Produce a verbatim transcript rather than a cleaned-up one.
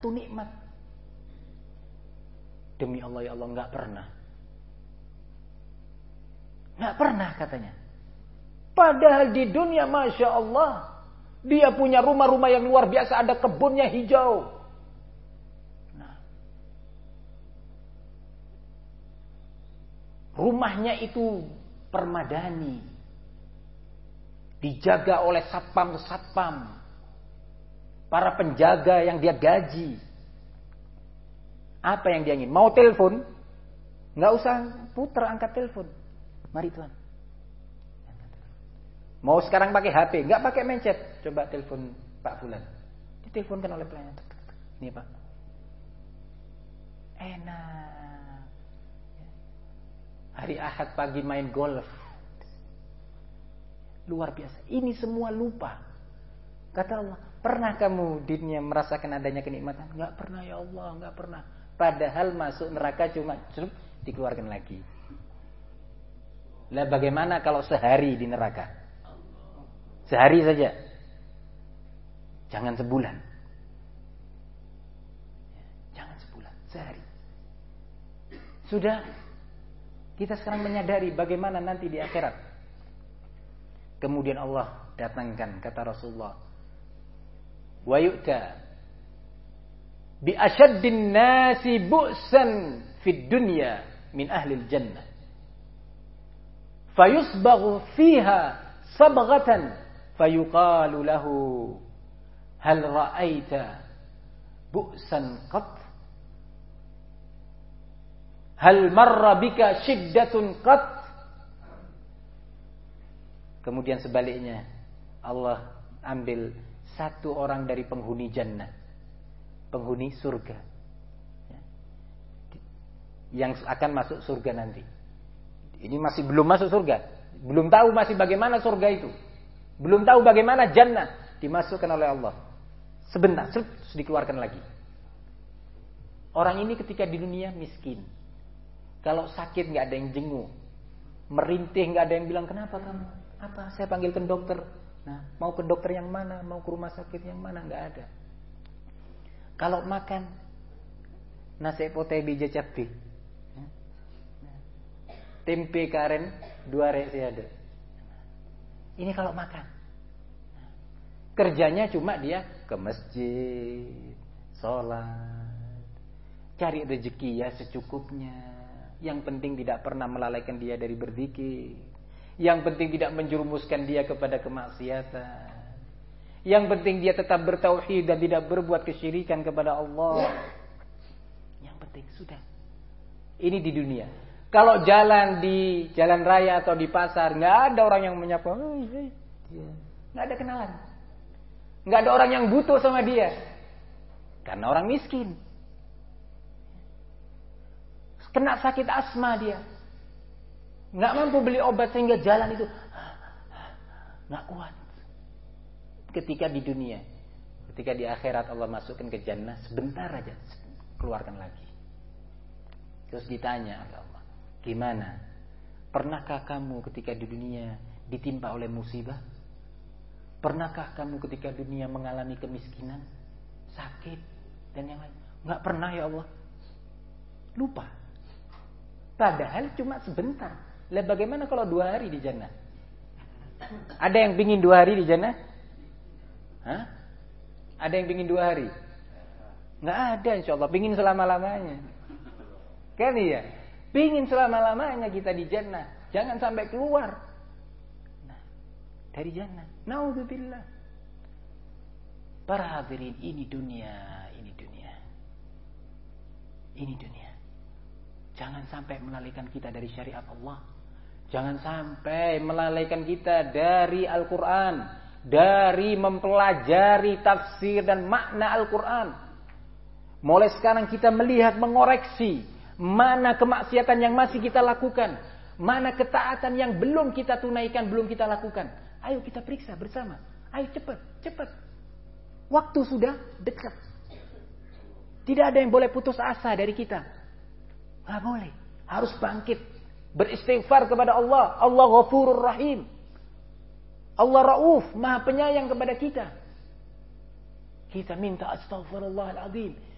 satu nikmat. Demi Allah ya Allah, nggak pernah. Nggak pernah katanya. Padahal di dunia Masya Allah, dia punya rumah-rumah yang luar biasa, ada kebunnya hijau. Nah, rumahnya itu permadani, dijaga oleh satpam-satpam, para penjaga yang dia gaji. Apa yang dia ingin? Mau telepon? Nggak usah puter angkat telepon. Mari Tuhan. Mau sekarang pakai H P, nggak pakai mencet. Coba telepon Pak Fulan. Diteleponkan oleh pelayan. Ini Pak. Enak. Hari Ahad pagi main golf. Luar biasa. Ini semua lupa. Kata Allah, pernah kamu di dunia merasakan adanya kenikmatan? Nggak pernah ya Allah, nggak pernah. Padahal masuk neraka cuma cerup, dikeluarkan lagi. Lah bagaimana kalau sehari di neraka? Sehari saja. Jangan sebulan. Jangan sebulan, sehari. Sudah, kita sekarang menyadari bagaimana nanti di akhirat. Kemudian Allah datangkan, kata Rasulullah, wa yu'ta bi asyaddin nasi bu'san fid dunya min ahlil jannah fayusbaghu fiha sabghatan fayuqalu lahu hal ra'aita bu'san qat hal marra bika shiddatun qat. Kemudian sebaliknya Allah ambil satu orang dari penghuni jannah, penghuni surga, yang akan masuk surga nanti. Ini masih belum masuk surga, belum tahu masih bagaimana surga itu, belum tahu bagaimana jannah, dimasukkan oleh Allah. Sebentar, terus dikeluarkan lagi. Orang ini ketika di dunia miskin, kalau sakit nggak ada yang jenguk, merintih nggak ada yang bilang kenapa kamu, apa saya panggilkan dokter. Nah, mau ke dokter yang mana, mau ke rumah sakit yang mana, nggak ada. Kalau makan nasi potai bija cabai, tempe karen dua resi ada. Ini kalau makan. Kerjanya cuma dia ke masjid, sholat, cari rezeki ya secukupnya. Yang penting tidak pernah melalaikan dia dari berzikir. Yang penting tidak menjerumuskan dia kepada kemaksiatan. Yang penting dia tetap bertauhid dan tidak berbuat kesyirikan kepada Allah. Yang penting sudah. Ini di dunia. Kalau jalan di jalan raya atau di pasar, nggak ada orang yang menyapa, nggak ada kenalan, nggak ada orang yang butuh sama dia, karena orang miskin. Kena sakit asma dia, nggak mampu beli obat sehingga jalan itu nggak kuat. Ketika di dunia, ketika di akhirat Allah masukkan ke jannah, sebentar aja keluarkan lagi. Terus ditanya oleh Allah, gimana? Pernahkah kamu ketika di dunia ditimpa oleh musibah? Pernahkah kamu ketika dunia mengalami kemiskinan, sakit dan yang lain? Nggak pernah ya Allah. Lupa. Padahal cuma sebentar. Lah bagaimana kalau dua hari di jannah? Ada yang pingin dua hari di jannah? Hah? Ada yang pingin dua hari? Nggak ada, insya Allah. Pingin selama-lamanya. Kan iya? Pingin selama-lamanya kita di jannah. Jangan sampai keluar. Nah, dari jannah. Naudzubillah. Para hadirin, ini dunia. Ini dunia. Ini dunia. Jangan sampai melalaikan kita dari syariat Allah. Jangan sampai melalaikan kita dari Al-Quran. Dari mempelajari tafsir dan makna Al-Quran. Mulai sekarang kita melihat, mengoreksi mana kemaksiatan yang masih kita lakukan, mana ketaatan yang belum kita tunaikan, belum kita lakukan. Ayo kita periksa bersama. Ayo cepat, cepat. Waktu sudah dekat. Tidak ada yang boleh putus asa dari kita. Gak boleh. Harus bangkit. Beristighfar kepada Allah. Allah Ghafurur Rahim. Allah Rauf, Maha Penyayang kepada kita. Kita minta astaghfirullahaladzim.